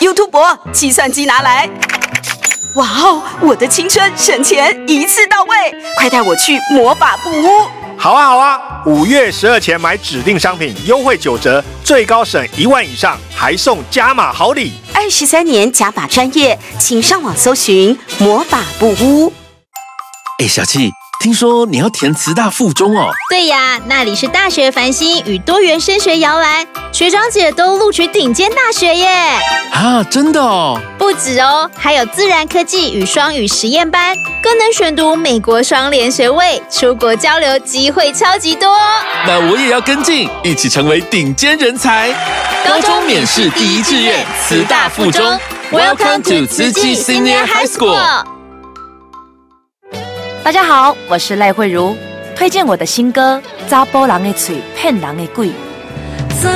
YouTube， 计算机拿来！哇哦，我的青春省钱一次到位，快带我去魔法布屋！ 好啊，5月12前买指定商品，优惠9折，最高省1万以上，还送加码好礼。 23年加码专业，请上网搜寻魔法布屋。 小七，听说你要填慈大附中哦？ 对呀，那里是大学繁星与多元升学摇篮，学长姐都录取顶尖大学耶！ 啊，真的哦？ 不止哦，还有自然科技与双语实验班，更能选读美国双联学位，出国交流机会超级多。 那我也要跟进，一起成为顶尖人才。高中免试第一志愿，慈大附中。Welcome to 慈济 Senior High School。 大家好，我是赖慧茹，推荐我的新歌《查甫人的嘴，骗人的鬼》。